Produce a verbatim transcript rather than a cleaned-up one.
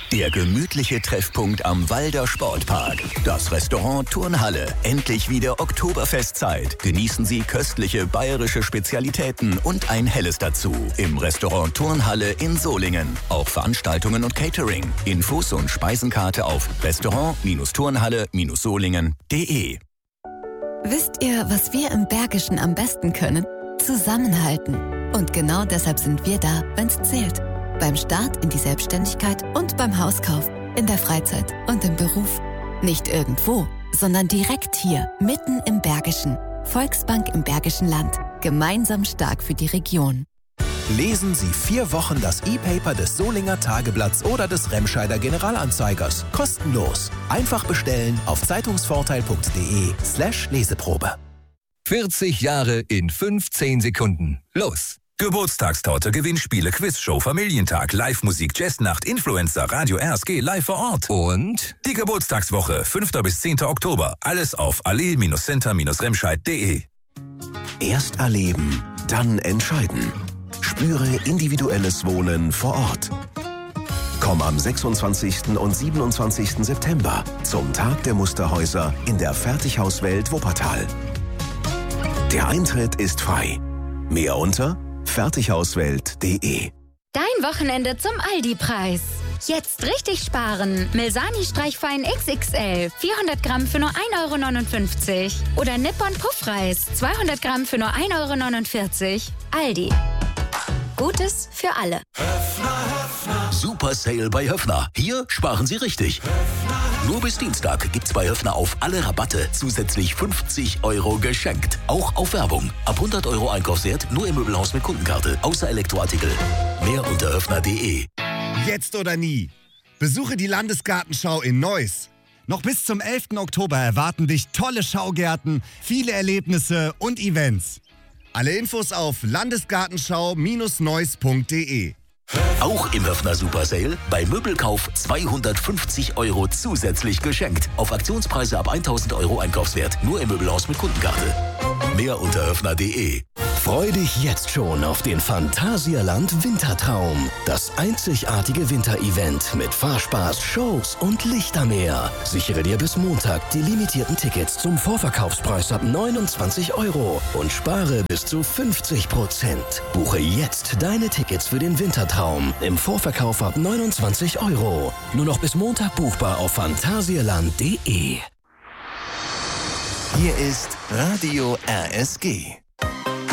Der gemütliche Treffpunkt am Walder Sportpark. Das Restaurant Turnhalle. Endlich wieder Oktoberfestzeit. Genießen Sie köstliche bayerische Spezialitäten und ein Helles dazu. Im Restaurant Turnhalle in Solingen. Auch Veranstaltungen und Catering. Infos und Speisenkarte auf restaurant-turnhalle-solingen punkt de. Wisst ihr, was wir im Bergischen am besten können? Zusammenhalten. Und genau deshalb sind wir da, wenn's zählt. Beim Start in die Selbstständigkeit und beim Hauskauf, in der Freizeit und im Beruf. Nicht irgendwo, sondern direkt hier, mitten im Bergischen. Volksbank im Bergischen Land. Gemeinsam stark für die Region. Lesen Sie vier Wochen das E-Paper des Solinger Tageblatts oder des Remscheider Generalanzeigers. Kostenlos. Einfach bestellen auf zeitungsvorteil.de slash Leseprobe. vierzig Jahre in fünfzehn Sekunden. Los! Geburtstagstorte, Gewinnspiele, Quizshow, Familientag, Live-Musik, Jazznacht, Influencer, Radio R S G, live vor Ort. Und? Die Geburtstagswoche, fünfter bis zehnter Oktober. Alles auf allee-center-remscheid punkt de. Erst erleben, dann entscheiden. Spüre individuelles Wohnen vor Ort. Komm am sechsundzwanzigsten und siebenundzwanzigsten September zum Tag der Musterhäuser in der Fertighauswelt Wuppertal. Der Eintritt ist frei. Mehr unter fertighauswelt punkt de. Dein Wochenende zum Aldi-Preis. Jetzt richtig sparen. Milsani Streichfein X X L. vierhundert Gramm für nur ein Euro neunundfünfzig. Oder Nippon Puffreis. zweihundert Gramm für nur ein Euro neunundvierzig. Aldi. Gutes für alle. Super Sale bei Höffner. Hier sparen Sie richtig. Nur bis Dienstag gibt's bei Höffner auf alle Rabatte zusätzlich fünfzig Euro geschenkt. Auch auf Werbung. Ab hundert Euro Einkaufswert nur im Möbelhaus mit Kundenkarte. Außer Elektroartikel. Mehr unter höffner punkt de. Jetzt oder nie. Besuche die Landesgartenschau in Neuss. Noch bis zum elften Oktober erwarten dich tolle Schaugärten, viele Erlebnisse und Events. Alle Infos auf landesgartenschau Bindestrich neuss punkt de. Auch im Höffner Super Sale bei Möbelkauf zweihundertfünfzig Euro zusätzlich geschenkt. Auf Aktionspreise ab tausend Euro Einkaufswert. Nur im Möbelhaus mit Kundenkarte. Mehr unter höffner punkt de. Freu dich jetzt schon auf den Phantasialand Wintertraum. Das einzigartige Winterevent mit Fahrspaß, Shows und Lichtermeer. Sichere dir bis Montag die limitierten Tickets zum Vorverkaufspreis ab neunundzwanzig Euro und spare bis zu fünfzig Prozent. Buche jetzt deine Tickets für den Wintertraum im Vorverkauf ab neunundzwanzig Euro. Nur noch bis Montag buchbar auf phantasialand punkt de. Hier ist Radio R S G.